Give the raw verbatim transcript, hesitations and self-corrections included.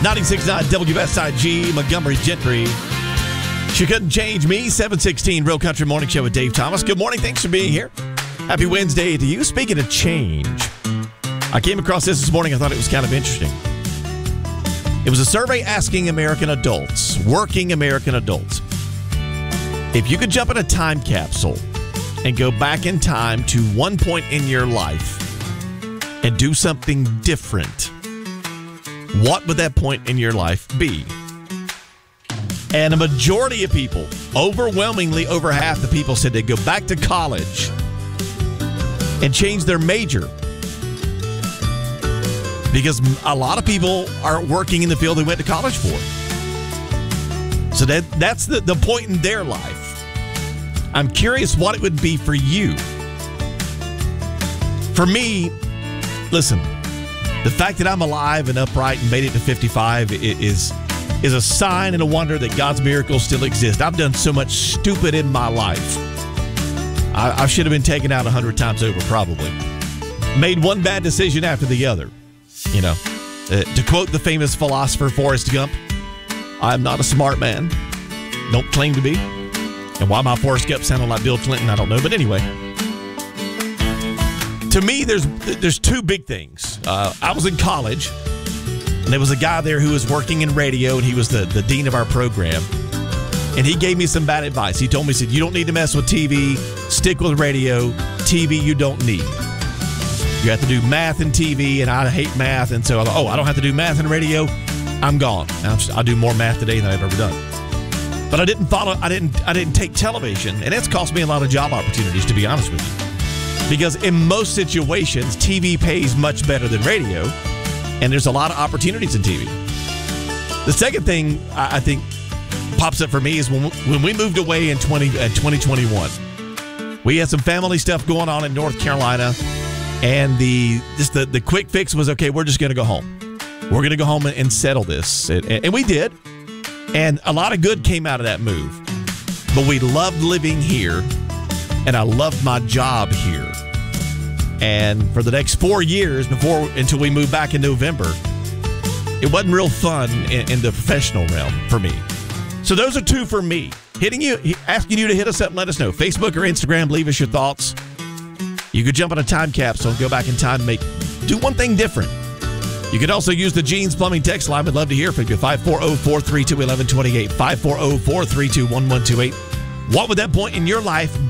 ninety-six point nine W S I G, Montgomery Gentry. She couldn't change me. seven sixteen Real Country Morning Show with Dave Thomas. Good morning. Thanks for being here. Happy Wednesday to you. Speaking of change, I came across this this morning. I thought it was kind of interesting. It was a survey asking American adults, working American adults, if you could jump in a time capsule and go back in time to one point in your life and do something different, what would that point in your life be? And a majority of people, overwhelmingly over half the people, said they'd go back to college and change their major. Because a lot of people aren't working in the field they went to college for. So that that's the, the point in their life. I'm curious what it would be for you. For me, listen, the fact that I'm alive and upright and made it to fifty-five is, is a sign and a wonder that God's miracles still exist. I've done so much stupid in my life. I, I should have been taken out a hundred times over, probably. Made one bad decision after the other. You know, uh, to quote the famous philosopher Forrest Gump, I'm not a smart man. Don't claim to be. And why my Forrest Gump sounded like Bill Clinton, I don't know. But anyway, to me, there's there's two big things. Uh, I was in college, and there was a guy there who was working in radio, and he was the, the dean of our program. And he gave me some bad advice. He told me, he said, you don't need to mess with T V. Stick with radio. T V you don't need. You have to do math and T V, and I hate math. And so I thought, oh, I don't have to do math and radio. I'm gone. I'm just, I do more math today than I've ever done. But I didn't follow. I didn't. I didn't take television, and it's cost me a lot of job opportunities, to be honest with you. Because in most situations, T V pays much better than radio, and there's a lot of opportunities in T V. The second thing I, I think pops up for me is when we, when we moved away in twenty, uh, twenty twenty-one. We had some family stuff going on in North Carolina. And the just the, the quick fix was, okay, we're just going to go home. We're going to go home and, and settle this. And, and we did. And a lot of good came out of that move. But we loved living here. And I loved my job here. And for the next four years, before until we moved back in November, it wasn't real fun in, in the professional realm for me. So those are two for me. Hitting you, asking you to hit us up and let us know. Facebook or Instagram, leave us your thoughts. You could jump in a time capsule and go back in time and make do one thing different. You could also use the Jeans Plumbing text line. We'd love to hear from you. five four zero, four three two, one one two eight. five four zero, four three two, one one two eight. What would that point in your life be?